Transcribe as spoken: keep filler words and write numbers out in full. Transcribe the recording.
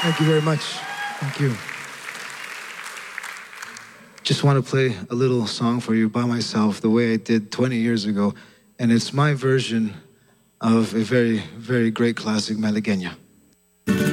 Thank you very much. Thank you. Just want to play a little song for you by myself, the way I did twenty years ago. And it's my version of a very, very great classic, Malagueña.